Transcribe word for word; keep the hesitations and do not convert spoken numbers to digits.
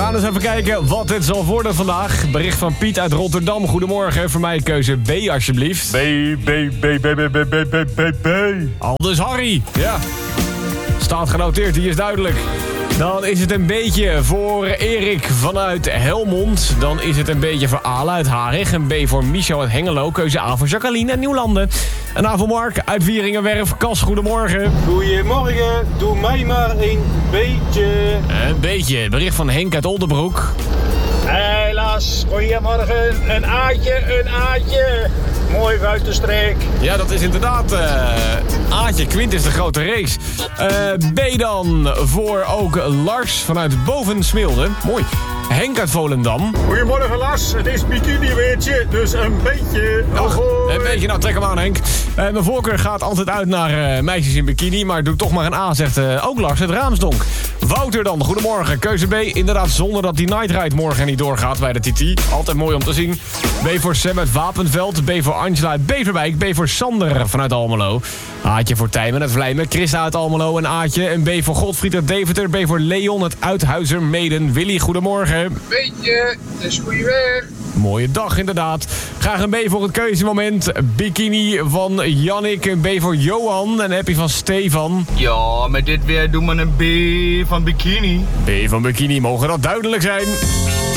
gaan eens even kijken wat het zal worden vandaag. Bericht van Piet uit Rotterdam. Goedemorgen. Voor mij keuze B alsjeblieft. B, B, B, B, B, B, B, B, B, B. Aldus Harry. Ja. Staat genoteerd, die is duidelijk. Dan is het een beetje voor Erik vanuit Helmond. Dan is het een beetje voor Ale uit Harig. Een B voor Michel uit Hengelo. Keuze A voor Jacqueline uit Nieuwlanden. Een A voor Mark uit Wieringenwerf. Kas, goedemorgen. Goedemorgen, doe mij maar een beetje. Een beetje. Bericht van Henk uit Oldenbroek. Helaas, goedemorgen, een aatje, een aatje. Mooi buitenstreek. Ja, dat is inderdaad uh, Aatje Quintus de grote race. Uh, B dan voor ook Lars vanuit Bovensmilde. Mooi. Henk uit Volendam. Goedemorgen Lars, het is bikini weertje, dus een beetje. Ach, Ahoy. een beetje, nou trek hem aan Henk. Uh, mijn voorkeur gaat altijd uit naar uh, meisjes in bikini, maar doe toch maar een A, zegt uh, ook Lars uit Raamsdonk. Wouter dan, goedemorgen. Keuze B, inderdaad zonder dat die night ride morgen niet doorgaat bij de T T. Altijd mooi om te zien. B voor Sam uit Wapenveld, B voor Angela uit Beverwijk, B voor Sander vanuit Almelo. Aatje voor Tijmen uit Vlijmen, Christa uit Almelo, een Aatje. En B voor Godfried uit Deventer, B voor Leon uit Uithuizermeden. Willy, goedemorgen. Beetje, het is goede weer. Mooie dag inderdaad. Graag een B voor het keuzemoment. Bikini van Jannik, een B voor Johan en happy van Stefan. Ja, met dit weer doen we een B van bikini. B van bikini, mogen dat duidelijk zijn.